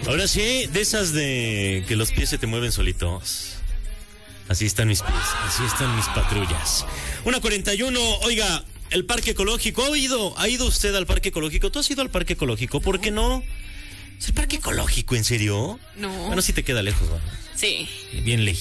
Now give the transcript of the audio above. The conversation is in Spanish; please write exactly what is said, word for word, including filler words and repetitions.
Ahora sí, de esas de que los pies se te mueven solitos. Así están mis pies, así están mis patrullas. una cuarenta y uno, oiga, el parque ecológico, ¿ha ido, ¿ha ido usted al parque ecológico? ¿Tú has ido al parque ecológico? ¿Por qué no? ¿Es el parque ecológico, en serio? No. Bueno, sí te queda lejos, ¿no? Sí. Bien lejos.